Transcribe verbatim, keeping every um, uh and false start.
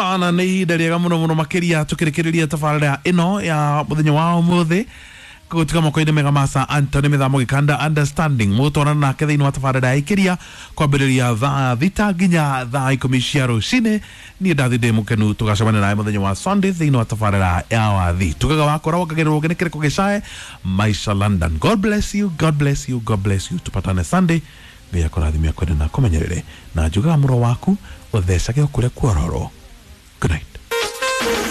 ana nĩ ihinda rĩega mũno mũno makĩria tũkĩrĩkĩrĩria tabarĩra ĩno ya mũthenya wa ũmũthĩ gũtuĩka moko-inĩ mega masa Anthony Mĩthamo gĩkanda understanding mũtwarana nake thĩinĩ wa tabarĩra ya ikĩria kwambĩrĩria thaa thita nginya thaa ikũmi cia rũcinĩ niĩ ndathi ndĩ mũkenu tũgacemania nawe mũthenya wa Sunday thĩinĩ wa tabarĩra ya wathi tugaga wakora wakagĩrĩrwo gĩ nĩ kĩrĩko gĩcae Maisha London. God bless you, God bless you, God bless you. Tupatane Sunday. Ngai akũrathimie kwenda na kũmenyerere na njugaga mũro waku ũthecage kũrĩa kuororo. Good night.